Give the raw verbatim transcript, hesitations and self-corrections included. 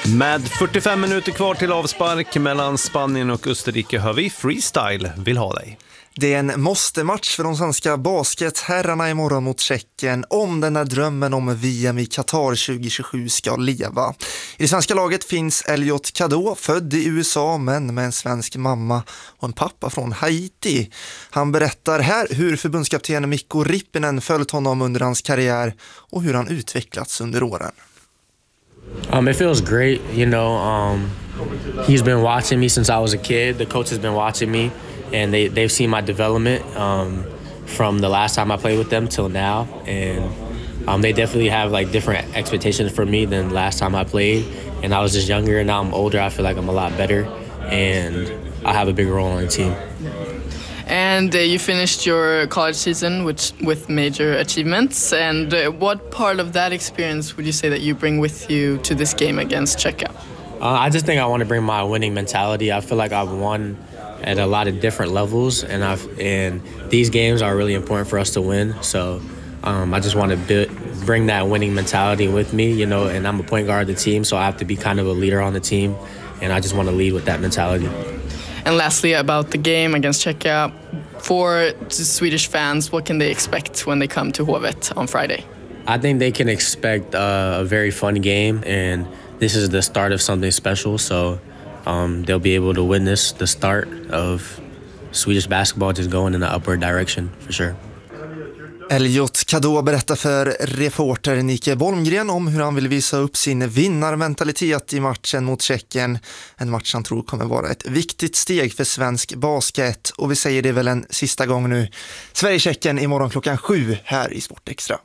Med fyrtiofem minuter kvar till avspark mellan Spanien och Österrike hör vi Freestyle vill ha dig. Det är en måste-match för de svenska basketherrarna imorgon mot Tjeckien om den här drömmen om V M i Qatar tjugo tjugosju ska leva. I det svenska laget finns Elliot Cadeau, född i U S A men med en svensk mamma och en pappa från Haiti. Han berättar här hur förbundskapten Mikko Rippinen följt honom under hans karriär och hur han utvecklats under åren. Um, it feels great, you know. Um, he's been watching me since I was a kid. The coach has been watching me, and they they've seen my development um, from the last time I played with them till now. And um, they definitely have like different expectations for me than last time I played. And I was just younger, and now I'm older. I feel like I'm a lot better, and I have a big role on the team. And uh, you finished your college season with, with major achievements. And uh, what part of that experience would you say that you bring with you to this game against Czechia? Uh, I just think I want to bring my winning mentality. I feel like I've won at a lot of different levels, and I've and these games are really important for us to win. So um, I just want to build, bring that winning mentality with me, you know. And I'm a point guard of the team, so I have to be kind of a leader on the team, and I just want to lead with that mentality. And lastly, about the game against Czechia, for Swedish fans, what can they expect when they come to Hovet on Friday? I think they can expect uh, a very fun game, and this is the start of something special, so um, they'll be able to witness the start of Swedish basketball just going in the upward direction, for sure. Elliot Cadeau berättar för reporter Nike Bolmgren om hur han vill visa upp sin vinnarmentalitet i matchen mot Tjeckien. En match han tror kommer vara ett viktigt steg för svensk basket. Och vi säger det väl en sista gång nu. Sverige-Tjeckien imorgon klockan sju här i Sport Extra.